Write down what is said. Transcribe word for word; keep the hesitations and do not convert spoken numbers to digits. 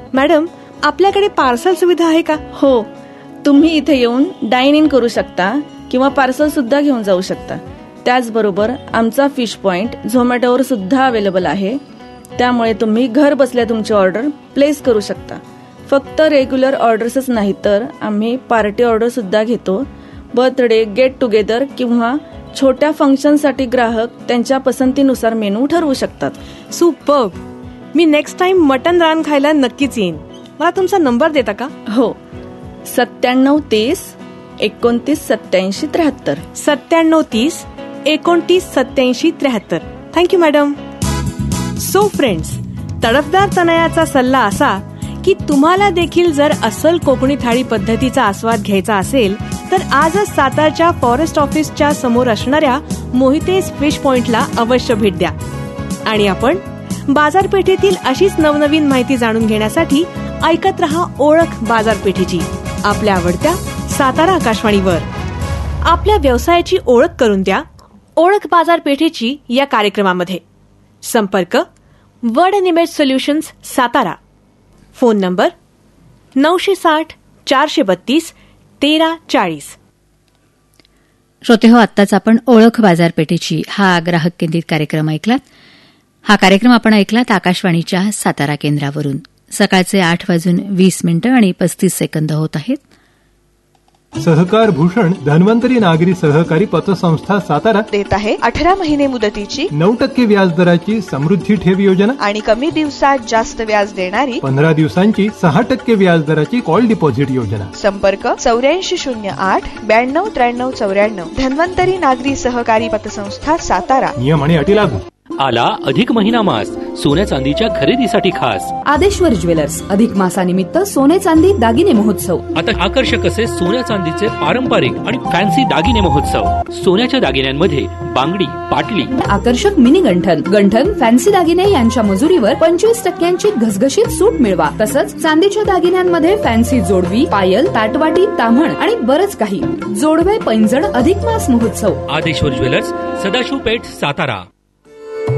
Madam, आपल्याकडे parcel सुविधा आहे का? हो, तुम्ही इथे येऊन डाईन इन करू शकता किंवा पार्सल सुद्धा घेऊन जाऊ शकता. त्याचबरोबर आमचा फिश पॉइंट झोमॅटोवर सुद्धा अवेलेबल आहे. त्यामुळे तुम्ही घर बसल्या तुमची ऑर्डर प्लेस करू शकता. फक्त रेग्युलर ऑर्डर्सच नाही तर आम्ही पार्टी ऑर्डर सुद्धा घेतो. बर्थडे, गेट टुगेदर किंवा छोट्या फंक्शनसाठी ग्राहक त्यांच्या पसंतीनुसार मेनू ठरवू शकतात. सुपर्ब. मी नेक्स्ट टाइम मटन रान खायला नक्कीच येईन. मला तुमचा नंबर देता का? हो, सत्त्याण्णव तीस एकोणतीस सत्याऐंशी त्र्याहत्तर. सत्त्याण्णव तीस एकोणतीस सत्याऐंशी त्र्याहत्तर. Thank you madam. सो फ्रेंड्स, तडफदार तनयाचा सल्ला असा की तुम्हाला देखील जर अस्सल कोकणी थाळी पद्धतीचा आस्वाद घ्यायचा असेल तर आजच सातारच्या फॉरेस्ट ऑफिसच्या समोर असणाऱ्या मोहितेज फिश पॉइंटला अवश्य भेट द्या. आणि आपण बाजारपेठेतील अशीच नवनवीन माहिती जाणून घेण्यासाठी ऐकत रहा ओळख बाजारपेठेची, आपल्या आवडत्या सातारा आकाशवाणीवर. आपल्या व्यवसायाची ओळख करून द्या ओळख बाजारपेठेची या कार्यक्रमामध्ये. संपर्क word image solutions Satara. Phone number नऊशे साठ चारशे बत्तीस तेरा चाळीस. श्रोते हो, आत्ताच आपण ओळख बाजारपेठेची हा ग्राहक केंद्रित कार्यक्रम ऐकलात. हा कार्यक्रम आपण ऐकलात आकाशवाणीच्या सातारा केंद्रावरून. सकाळचे आठ वाजून वीस मिनिटं आणि पस्तीस सेकंद होत आहेत. सहकार भूषण धन्वंतरी नागरी सहकारी पतसंस्था सातारा देत आहे अठरा महिने मुदतीची नऊ टक्के व्याजदराची समृद्धी ठेव योजना आणि कमी दिवसात जास्त व्याज देणारी पंधरा दिवसांची सहा टक्के व्याजदराची कॉल डिपॉझिट योजना. संपर्क चौऱ्याऐंशी शून्य आठ ब्याण्णव त्र्याण्णव चौऱ्याण्णव. धन्वंतरी नागरी सहकारी पतसंस्था सातारा. नियम आणि अटी लागू. आला अधिक महिना मास सोन्या चांदीच्या खरेदीसाठी खास आदेश्वर ज्वेलर्स अधिक मासानिमित्त सोने चांदी दागिने महोत्सव. आता आकर्षक असे सोन्या चांदीचे पारंपरिक आणि फॅन्सी दागिने महोत्सव. सोन्याच्या दागिन्यांमध्ये बांगडी, पाटली, आकर्षक मिनी गंठन, गंठन, फॅन्सी दागिने यांच्या मजुरीवर पंचवीस टक्क्यांची घसघशीत सूट मिळवा. तसंच चांदीच्या दागिन्यांमध्ये फॅन्सी जोडवी, पायल, ताटवाटी, ताम्हण आणि बरंच काही. जोडवे पैंजण अधिक मास महोत्सव. आदेश्वर ज्वेलर्स, सदाशिव पेठ, सातारा.